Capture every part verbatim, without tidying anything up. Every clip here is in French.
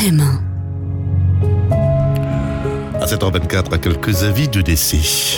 F M. À sept heures vingt-quatre, quelques avis de décès.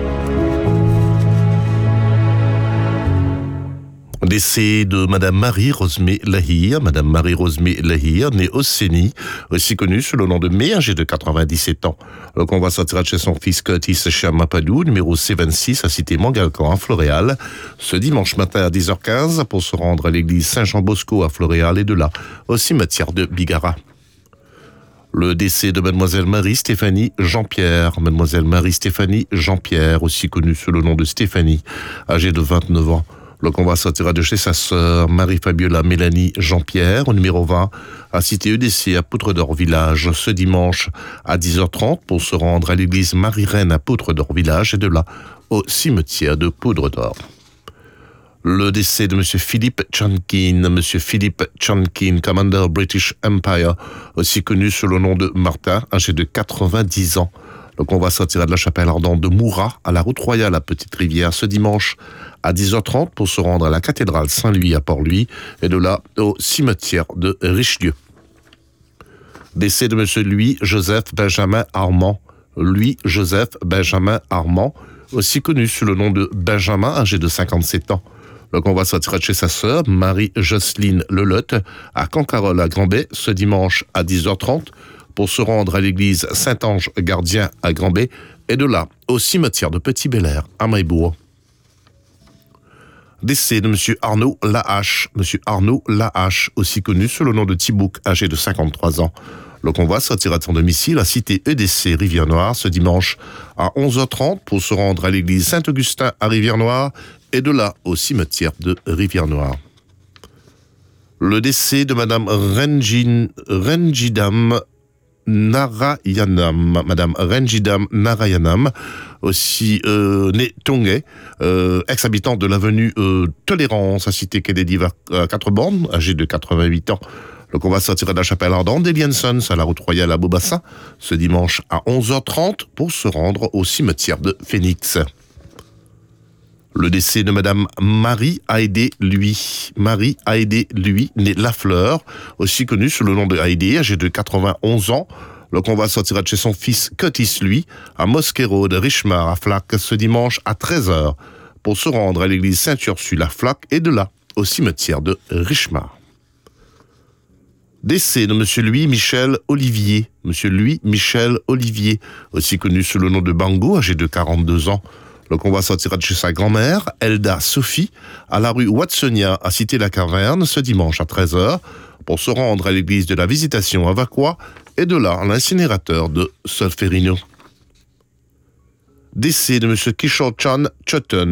Décès de Madame Marie-Rosemée Lahire. Madame Marie-Rosemée Lahire, née au Séni, aussi connue sous le nom de May, âgée de quatre-vingt-dix-sept ans. Le convoi sortira de chez son fils Curtis Chamapadou, numéro C vingt-six, à Cité Mangalcan, à Floréal, ce dimanche matin à dix heures quinze, pour se rendre à l'église Saint-Jean-Bosco à Floréal et de là, au cimetière de Bigara. Le décès de Mademoiselle Marie-Stéphanie Jean-Pierre. Mademoiselle Marie-Stéphanie Jean-Pierre, aussi connue sous le nom de Stéphanie, âgée de vingt-neuf ans. Le convoi sortira de chez sa sœur Marie-Fabiola Mélanie Jean-Pierre, au numéro vingt, à Cité E D C à Poutredor Village, ce dimanche à dix heures trente, pour se rendre à l'église Marie-Reine à Poutredor Village et de là au cimetière de Poudre-d'Or. Le décès de M. Philippe Chankin. M. Philippe Chankin, Commander British Empire, aussi connu sous le nom de Martin, âgé de quatre-vingt-dix ans. Le convoi sortira de la chapelle ardente de Moura à la route royale à Petite-Rivière ce dimanche à dix heures trente pour se rendre à la cathédrale Saint-Louis à Port-Louis et de là au cimetière de Richelieu. Décès de M. Louis-Joseph Benjamin Armand. Louis-Joseph Benjamin Armand, aussi connu sous le nom de Benjamin, âgé de cinquante-sept ans. Le convoi sortira de chez sa sœur Marie-Jocelyne Lelotte à Cancarol à Grand-Bay ce dimanche à dix heures trente pour se rendre à l'église Saint-Ange-Gardien à Grand-Bay et de là au cimetière de Petit-Belair à Maillebourg. Décès de M. Arnaud Lahache. M. Arnaud Lahache, aussi connu sous le nom de Thibouk, âgé de cinquante-trois ans. Le convoi sortira de son domicile à Cité E D C Rivière-Noire ce dimanche à onze heures trente pour se rendre à l'église Saint-Augustin à Rivière-Noire et de là au cimetière de Rivière-Noire. Le décès de Madame Renjin, Renjidam Narayanam, Madame Renjidam Narayanam, aussi euh, née Tongay, euh, ex-habitante de l'avenue euh, Tolérance à Cité Kennedy à Quatre-Bornes, âgée de quatre-vingt-huit ans. Le convoi sortira de la chapelle ardente d'Elian Sons à la route royale à Beaubassin ce dimanche à onze heures trente pour se rendre au cimetière de Phoenix. Le décès de Madame Marie Haïdé Lui. Marie Haïdé Lui, née Lafleur, aussi connue sous le nom de Haïdé, âgée de quatre-vingt-onze ans. Le convoi sortira de chez son fils Curtis Lui à Mosquée Road, Richmar à Flac ce dimanche à treize heures pour se rendre à l'église Saint-Ursule à Flac et de là au cimetière de Richmar. Décès de M. Louis-Michel Olivier. M. Louis-Michel Olivier, aussi connu sous le nom de Bango, âgé de quarante-deux ans. Le convoi sortira de chez sa grand-mère, Elda Sophie, à la rue Watsonia, à Cité-la-Caverne, ce dimanche à treize heures, pour se rendre à l'église de la Visitation à Vacquois, et de là à l'incinérateur de Solferino. Décès de M. Kishore Chan Choton.